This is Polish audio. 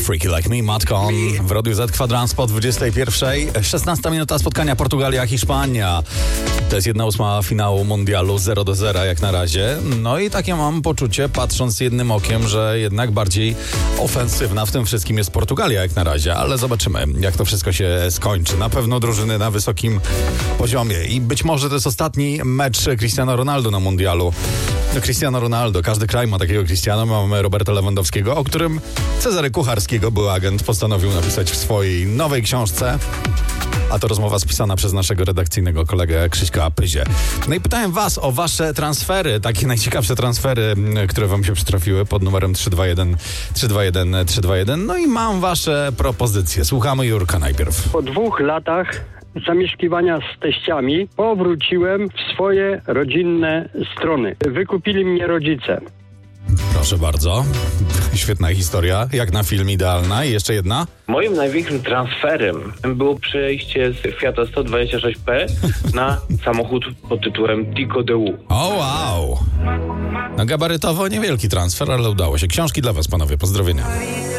Freaky Like Me, Matcon w Radiu Z, kwadrans po 21. 16 minuta spotkania Portugalia-Hiszpania. To jest 1/8 finału mundialu 0-0 jak na razie. No i takie mam poczucie, patrząc jednym okiem, że jednak bardziej ofensywna w tym wszystkim jest Portugalia jak na razie, ale zobaczymy, jak to wszystko się skończy. Na pewno drużyny na wysokim poziomie i być może to jest ostatni mecz Cristiano Ronaldo na mundialu. Cristiano Ronaldo, każdy kraj ma takiego Cristiano, mamy Roberta Lewandowskiego, o którym Cezary Kucharskiego, były agent, postanowił napisać w swojej nowej książce. A to rozmowa spisana przez naszego redakcyjnego kolegę Krzyśka Pyzie. No i pytałem was o wasze transfery, takie najciekawsze transfery, które wam się przytrafiły pod numerem 321. No i mam wasze propozycje. Słuchamy Jurka najpierw. Po 2 latach zamieszkiwania z teściami powróciłem w swoje rodzinne strony. Wykupili mnie rodzice. Proszę bardzo. Świetna historia, jak na film idealna. I jeszcze jedna. Moim największym transferem było przejście z Fiata 126P na samochód pod tytułem Tico DU. O wow! No gabarytowo niewielki transfer, ale udało się. Książki dla was, panowie. Pozdrowienia.